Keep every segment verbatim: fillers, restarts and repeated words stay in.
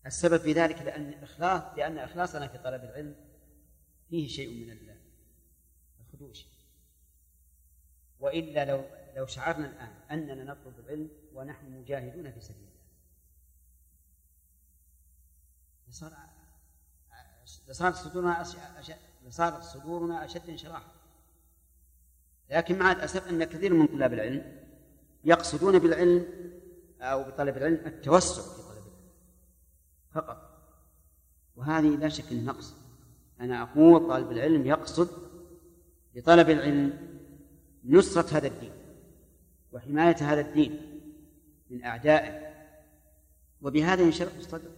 السبب في ذلك لأن إخلاص لأن إخلاصنا في طلب العلم فيه شيء من الخدوش، وإلا لو لو شعرنا الآن أننا نطلب العلم ونحن مجاهدون في سبيل الله لصار لصارت صدورنا أشد لصارت صدورنا أشد انشراحا. لكن مع الأسف أن كثير من طلاب العلم يقصدون بالعلم أو بطلب العلم التوسع في طلب العلم فقط، وهذه لا شك أنه نقص. أنا أقول طالب العلم يقصد بطلب العلم نصرة هذا الدين وحماية هذا الدين من أعدائه، وبهذا ينشرح الصدر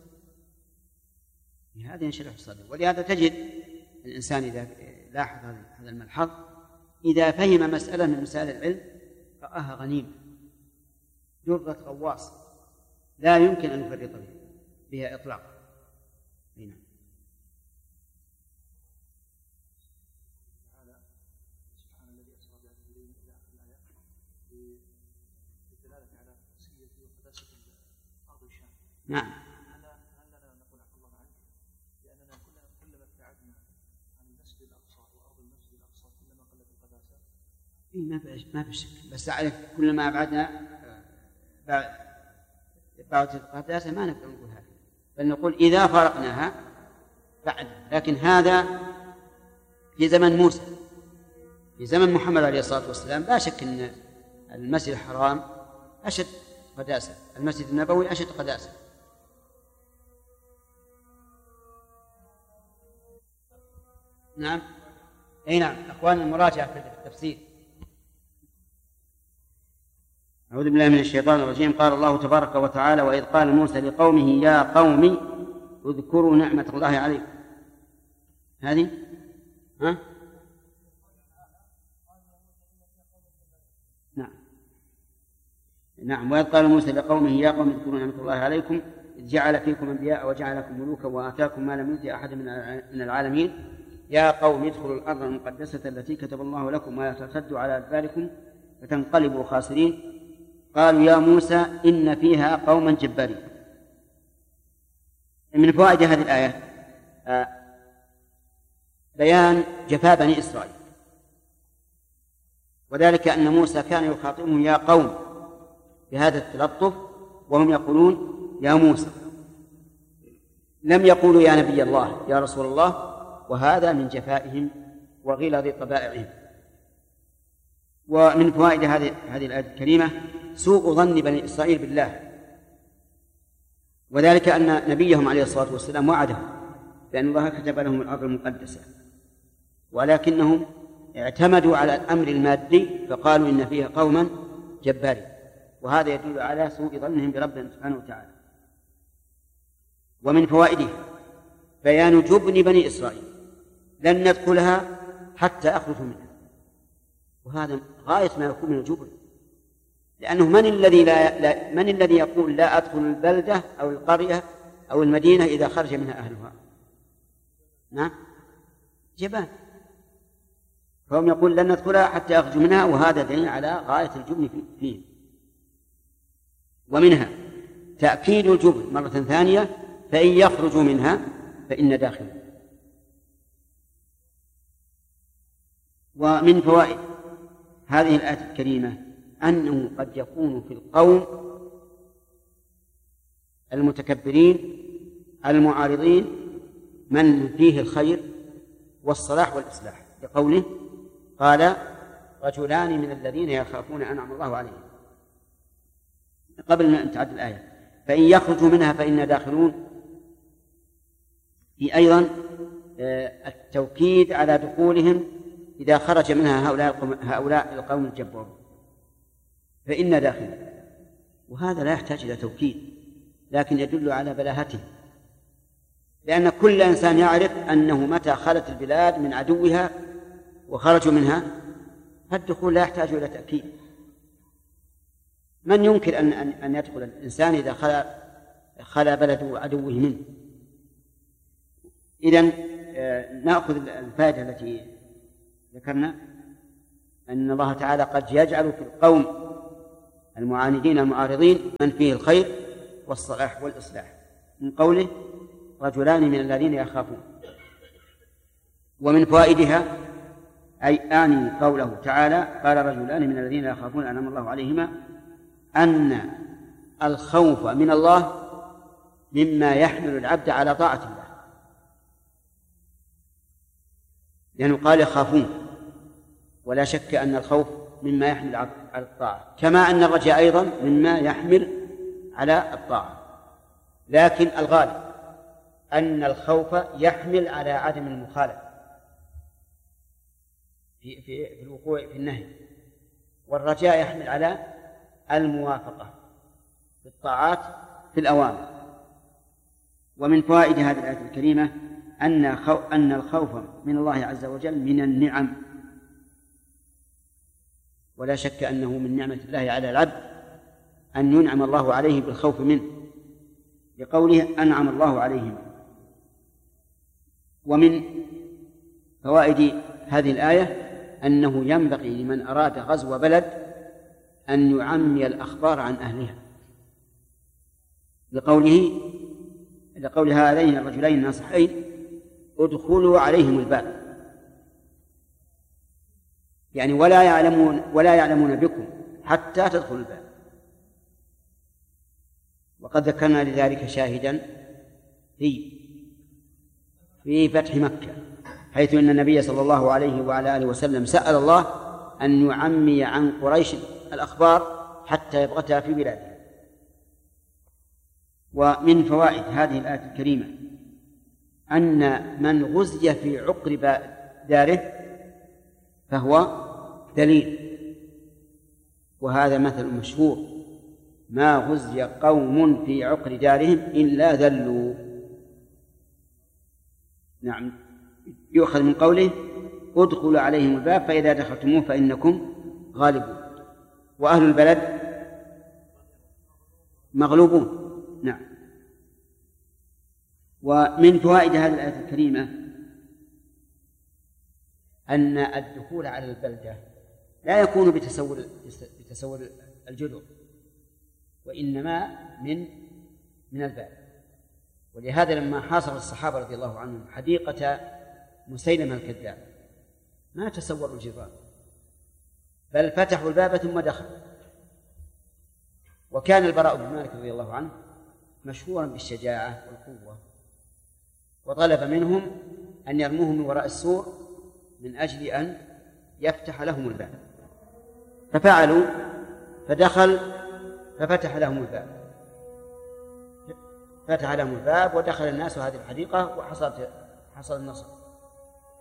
بهذا ينشرح الصدر. ولهذا تجد الإنسان إذا لاحظ هذا الملحظ إذا فهم مسألة من مسائل العلم رآها غنيمة درة غواص لا يمكن أن يفرط بها إطلاقا. هنا نعم. هل لنا نقول عفى الله عنك لأننا كلما ابتعدنا عن المسجد الأقصى وأرض المسجد الأقصى كلما قلت القداسة؟ إيه ما في شك، بس أعرف كلما أبعدنا بعد القداسة ما نقدر نقول هذا، بل نقول إذا فارقناها بعد. لكن هذا في زمن موسى، في زمن محمد عليه الصلاة والسلام لا شك أن المسجد الحرام أشد قداسة، المسجد النبوي أشد قداسة. نعم أي نعم. أخوان المراجعة في التفسير. أعوذ بالله من الشيطان الرجيم. قال الله تبارك وتعالى: وإذ قال موسى لقومه يا قوم اذكروا نعمة الله عليكم. هذه ها؟ نعم نعم. وإذ قال موسى لقومه يا قوم اذكروا نعمة الله عليكم إذ جعل فيكم أنبياء وجعلكم ملوكا وآتاكم ما لم يؤت أحد من العالمين يا قوم ادخلوا الأرض المقدسة التي كتب الله لكم ولا ترتدوا على أدباركم فتنقلبوا خاسرين. قالوا يا موسى إن فيها قوما جبارين. من فوائد هذه الآية بيان جفاء بني إسرائيل، وذلك أن موسى كان يخاطبهم يا قوم بهذا التلطف وهم يقولون يا موسى، لم يقولوا يا نبي الله يا رسول الله، وهذا من جفائهم وغلظ طبائعهم. ومن فوائد هذه هذه الآية الكريمة سوء ظن بني إسرائيل بالله، وذلك أن نبيهم عليه الصلاة والسلام وعدهم بأن الله كتب لهم الأرض المقدسة، ولكنهم اعتمدوا على الأمر المادي فقالوا إن فيها قوما جبارين، وهذا يدل على سوء ظنهم بربنا سبحانه وتعالى. ومن فوائده بيان جبن بني إسرائيل، لن ندخلها حتى أخرجوا منها، وهذا غاية ما يكون من الجبن، لأنه من الذي لا, لا من الذي يقول لا أدخل البلدة أو القرية أو المدينة إذا خرج منها أهلها؟ نعم جبان، فهم يقول لن ندخلها حتى أخرجوا منها، وهذا دليل على غاية الجبن فيه. ومنها تأكيد الجبن مرة ثانية: فإن يخرجوا منها فإن داخل. ومن فوائد هذه الآية الكريمة أنه قد يكون في القوم المتكبرين المعارضين من فيه الخير والصلاح والإصلاح، لقوله قال رجلان من الذين يخافون أنعم الله عليهم. قبل أن تعد الآية فإن يخرجوا منها فإنا داخلون، في أيضا التوكيد على دخولهم إذا خرج منها هؤلاء القوم الجبارون فإنا داخلون، وهذا لا يحتاج إلى توكيد لكن يدل على بلاهته، لأن كل إنسان يعرف أنه متى خلت البلاد من عدوها وخرجوا منها فالدخول لا يحتاج إلى تأكيد. من ينكر أن أن يدخل الإنسان إذا خلا خلا بلد عدوه منه؟ إذن نأخذ الفائدة التي ذكرنا أن الله تعالى قد يجعل في القوم المعاندين المعارضين من فيه الخير والصلاح والإصلاح. من قوله رجلان من الذين يخافون. ومن فوائدها أي آني قوله تعالى قال رجلان من الذين يخافون أنعم الله عليهما أن الخوف من الله مما يحمل العبد على طاعة الله، لأنه يعني قال يخافون، ولا شك أن الخوف مما يحمل على الطاعة، كما أن الرجاء أيضا مما يحمل على الطاعة، لكن الغالب أن الخوف يحمل على عدم المخالفة في في الوقوع في النهي، والرجاء يحمل على الموافقة في الطاعات في الأوامر. ومن فوائد هذه الآية الكريمة أن أن الخوف من الله عز وجل من النعم، ولا شك أنه من نعمة الله على العبد أن ينعم الله عليه بالخوف منه، لقوله أنعم الله عليهم. ومن فوائد هذه الآية أنه ينبغي لمن أراد غزو بلد أن يعمي الأخبار عن أهلها، لقوله لقول هذين الرجلين الناصحين ادخلوا عليهم الباب، يعني ولا يعلمون ولا يعلمون بكم حتى تدخلوا الباب. وقد ذكرنا لذلك شاهدا في في فتح مكة، حيث أن النبي صلى الله عليه وعلى آله وسلم سأل الله أن يعمي عن قريش الأخبار حتى يبغتها في بلاده. ومن فوائد هذه الآية الكريمة أن من غزي في عقر داره فهو ذليل، وهذا مثل مشهور: ما غزي قوم في عقر دارهم إلا ذلوا. نعم، يؤخذ من قوله ادخلوا عليهم الباب فإذا دخلتموه فإنكم غالبون، وأهل البلد مغلوبون. نعم. ومن فوائد هذه الآية الكريمة أن الدخول على البلدة لا يكون بتسور بتسور الجدر، وإنما من من الباب. ولهذا لما حاصر الصحابة رضي الله عنهم حديقة مسيلمة الكذاب ما تسوروا الجدران، بل فتحوا الباب ثم دخلوا. وكان البراء بن مالك رضي الله عنه مشهورا بالشجاعة والقوة، وطلب منهم أن يرموه من وراء السور من أجل أن يفتح لهم الباب، ففعلوا، فدخل ففتح لهم الباب فتح لهم الباب ودخل الناس هذه الحديقة وحصل حصل النصر.